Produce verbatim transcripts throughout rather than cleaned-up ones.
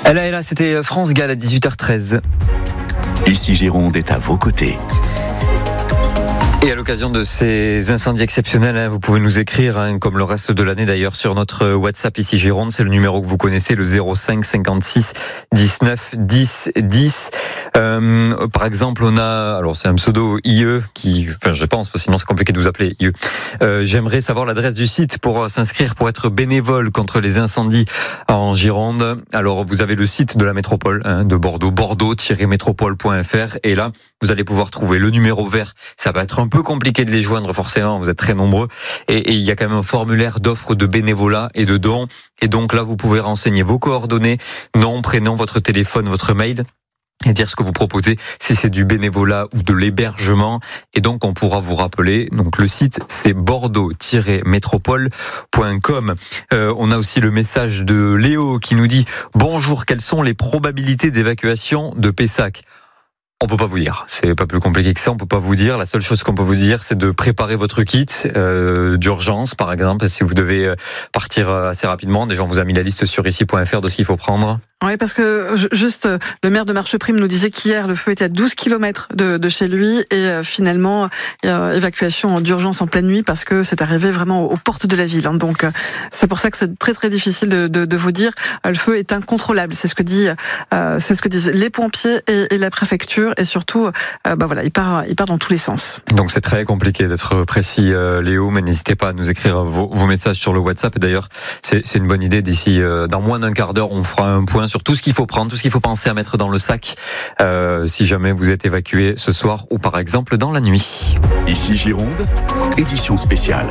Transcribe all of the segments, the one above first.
Elle est là, c'était France Gall à dix-huit heures treize. Ici Gironde est à vos côtés. Et à l'occasion de ces incendies exceptionnels, hein, vous pouvez nous écrire, hein, comme le reste de l'année d'ailleurs, sur notre WhatsApp ici Gironde. C'est le numéro que vous connaissez, le zéro cinq cinquante-six dix-neuf dix dix. Euh, par exemple, on a, alors c'est un pseudo I E qui, enfin je pense, parce que sinon c'est compliqué de vous appeler I E. Euh, j'aimerais savoir l'adresse du site pour s'inscrire, pour être bénévole contre les incendies en Gironde. Alors vous avez le site de la métropole, hein, de Bordeaux, bordeaux tiret métropole point f r, et là vous allez pouvoir trouver le numéro vert. Ça va être un peu compliqué de les joindre forcément, vous êtes très nombreux, et, et il y a quand même un formulaire d'offre de bénévolat et de dons, et donc là vous pouvez renseigner vos coordonnées, nom, prénom, votre téléphone, votre mail, et dire ce que vous proposez, si c'est du bénévolat ou de l'hébergement, et donc on pourra vous rappeler. Donc le site c'est bordeaux tiret métropole point com. Euh, on a aussi le message de Léo qui nous dit « Bonjour, quelles sont les probabilités d'évacuation de Pessac ?» On peut pas vous dire, c'est pas plus compliqué que ça, on peut pas vous dire. La seule chose qu'on peut vous dire, c'est de préparer votre kit euh, d'urgence, par exemple, si vous devez partir assez rapidement. Déjà, on vous a mis la liste sur ici point f r de ce qu'il faut prendre. Oui, parce que juste le maire de Marcheprime nous disait qu'hier le feu était à douze kilomètres de, de chez lui, et euh, finalement euh, évacuation d'urgence en pleine nuit parce que c'est arrivé vraiment aux portes de la ville. Hein. Donc euh, c'est pour ça que c'est très très difficile de, de, de vous dire. Euh, le feu est incontrôlable, c'est ce que dit, euh, c'est ce que disent les pompiers et, et la préfecture, et surtout, euh, bah voilà, il part, il part dans tous les sens. Donc c'est très compliqué d'être précis, euh, Léo, mais n'hésitez pas à nous écrire vos, vos messages sur le WhatsApp. Et d'ailleurs, c'est, c'est une bonne idée. D'ici euh, dans moins d'un quart d'heure, on fera un point sur tout ce qu'il faut prendre, tout ce qu'il faut penser à mettre dans le sac euh, si jamais vous êtes évacué ce soir ou par exemple dans la nuit. Ici Gironde, édition spéciale.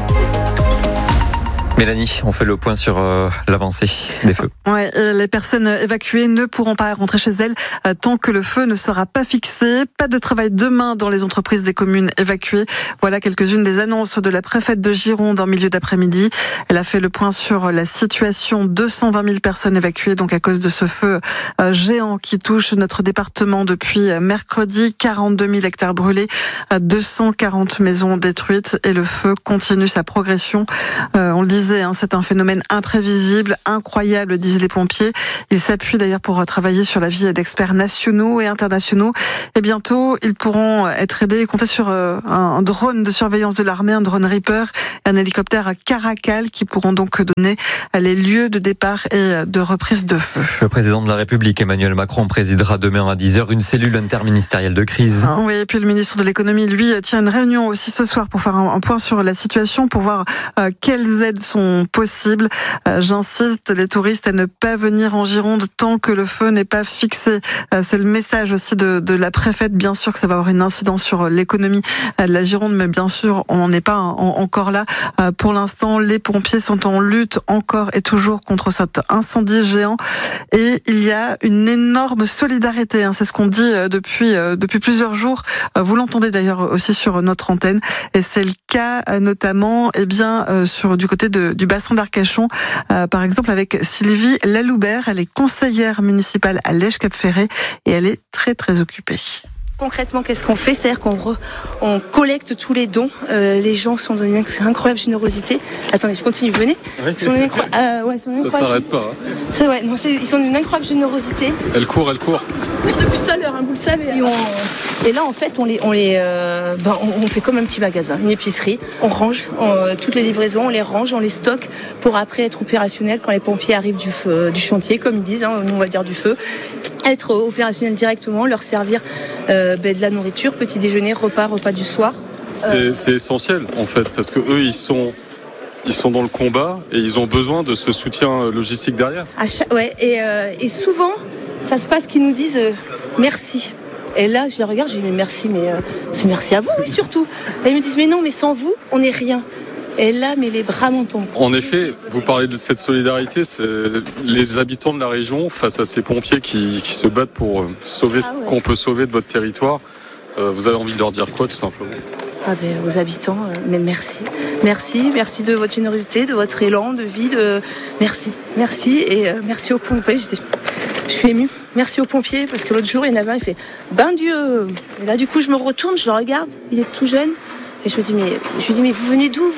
Mélanie, on fait le point sur euh, l'avancée des feux. Ouais, les personnes évacuées ne pourront pas rentrer chez elles euh, tant que le feu ne sera pas fixé. Pas de travail demain dans les entreprises des communes évacuées. Voilà quelques-unes des annonces de la préfète de Gironde en milieu d'après-midi. Elle a fait le point sur la situation. deux cent vingt mille personnes évacuées donc à cause de ce feu euh, géant qui touche notre département depuis mercredi. quarante-deux mille hectares brûlés, euh, deux cent quarante maisons détruites, et le feu continue sa progression. Euh, on le disait, c'est un phénomène imprévisible, incroyable, disent les pompiers. Ils s'appuient d'ailleurs pour travailler sur l'avis d'experts nationaux et internationaux. Et bientôt, ils pourront être aidés et compter sur un drone de surveillance de l'armée, un drone Reaper, un hélicoptère Caracal qui pourront donc donner les lieux de départ et de reprise de feu. Le président de la République, Emmanuel Macron, présidera demain à dix heures une cellule interministérielle de crise. Ah oui, et puis le ministre de l'économie, lui, tient une réunion aussi ce soir pour faire un point sur la situation, pour voir euh, quelles aides sont possibles. Euh, j'incite les touristes à ne pas venir en Gironde tant que le feu n'est pas fixé. Euh, c'est le message aussi de, de la préfète. Bien sûr que ça va avoir une incidence sur l'économie de la Gironde, mais bien sûr, on n'est pas en, encore là. Euh, pour l'instant, les pompiers sont en lutte encore et toujours contre cet incendie géant, et il y a une énorme solidarité. Hein, c'est ce qu'on dit depuis, euh, depuis plusieurs jours. Euh, vous l'entendez d'ailleurs aussi sur notre antenne, et c'est le cas euh, notamment eh bien, euh, sur, du côté de du bassin d'Arcachon, euh, par exemple avec Sylvie Laloubert. Elle est conseillère municipale à Lège-Cap-Ferré et elle est très très occupée. Concrètement, qu'est-ce qu'on fait? C'est-à-dire qu'on re, on collecte tous les dons. Euh, les gens sont d'une incroyable générosité. Attendez, je continue, venez. Oui. Ils sont d'une incro... euh, ouais, sont Ça s'arrête pas. Hein. C'est ouais, non, c'est, ils sont d'une incroyable générosité. Elle court, elle court. Ils courent depuis tout à l'heure, hein, vous le savez. Et, on... Et là, en fait, on les, on les, euh, ben, on, on fait comme un petit magasin, une épicerie. On range on, toutes les livraisons, on les range, on les stocke pour après être opérationnel quand les pompiers arrivent du, feu, du chantier, comme ils disent. Hein, on va dire du feu. Être opérationnel directement, leur servir euh, ben, de la nourriture, petit déjeuner, repas, repas du soir. C'est, euh... c'est essentiel en fait, parce que eux ils sont, ils sont dans le combat et ils ont besoin de ce soutien logistique derrière. À chaque... ouais, et, euh, et souvent, ça se passe qu'ils nous disent euh, merci. Et là, je les regarde, je dis mais merci, mais euh, c'est merci à vous, oui, surtout. Et ils me disent mais non, mais sans vous, on n'est rien. Et là, mais les bras m'en tombent. En effet, vous parlez de cette solidarité, c'est les habitants de la région face à ces pompiers qui, qui se battent pour sauver ah ouais. ce qu'on peut sauver de votre territoire. Euh, vous avez envie de leur dire quoi, tout simplement? Ah ben, aux habitants, euh, mais merci. Merci, merci de votre générosité, de votre élan, de vie, de... Merci, merci, et euh, merci aux pompiers. J'étais... Je suis émue. Merci aux pompiers, parce que l'autre jour, il y en avait un, il fait « Ben Dieu !» Et là, du coup, je me retourne, je le regarde, il est tout jeune, et je me dis « Mais, je lui dis, mais vous venez d'où, vous ?»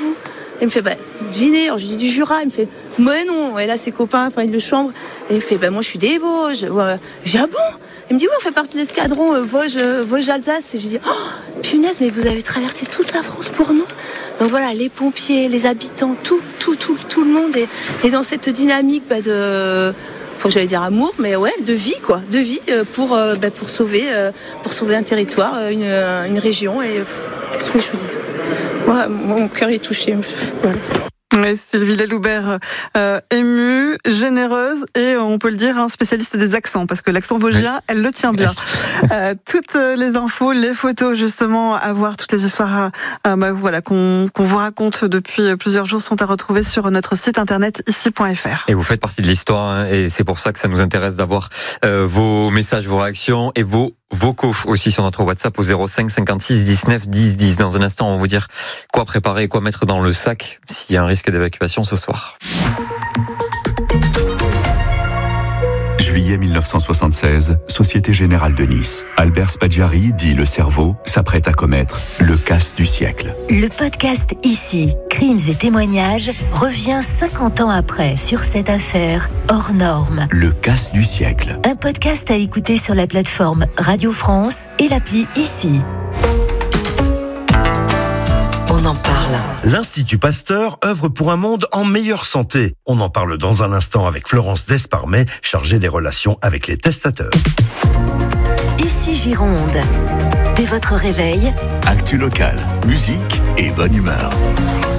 il me fait, bah, devinez. Alors, je dis du Jura. Il me fait, mais non. Et là, ses copains, enfin, il le chambre. Et il me fait, bah, moi, je suis des Vosges. Ouais. J'ai dit, ah bon? Il me dit, oui, on fait partie de l'escadron euh, Vosges, euh, Vosges-Alsace. Et je dis, oh, punaise, mais vous avez traversé toute la France pour nous. Donc voilà, les pompiers, les habitants, tout, tout, tout, tout le monde est, est dans cette dynamique bah, de, enfin, j'allais dire amour, mais ouais, de vie, quoi, de vie pour, euh, bah, pour sauver, euh, pour sauver un territoire, une, une région. Et qu'est-ce que je vous dis? Ouais, mon cœur est touché. Voilà. Ouais, Sylvie Leloubert, euh, émue, généreuse et on peut le dire un spécialiste des accents parce que l'accent vosgien, oui. Elle le tient bien. euh, toutes les infos, les photos justement à voir, toutes les histoires euh, bah, voilà qu'on qu'on vous raconte depuis plusieurs jours sont à retrouver sur notre site internet ici point f r. Et vous faites partie de l'histoire hein, et c'est pour ça que ça nous intéresse d'avoir euh, vos messages, vos réactions et vos vocaux aussi sur notre WhatsApp au zéro cinq cinquante-six dix-neuf dix dix. Dans un instant, on va vous dire quoi préparer, quoi mettre dans le sac s'il y a un risque d'évacuation ce soir. Juillet mille neuf cent soixante-seize, Société Générale de Nice. Albert Spaggiari, dit le cerveau, s'apprête à commettre le casse du siècle. Le podcast Ici, crimes et témoignages, revient cinquante ans après sur cette affaire hors norme. Le casse du siècle. Un podcast à écouter sur la plateforme Radio France et l'appli Ici. On en parle. L'Institut Pasteur œuvre pour un monde en meilleure santé. On en parle dans un instant avec Florence Desparmet, chargée des relations avec les testateurs. Ici Gironde. Dès votre réveil, actu local, musique et bonne humeur.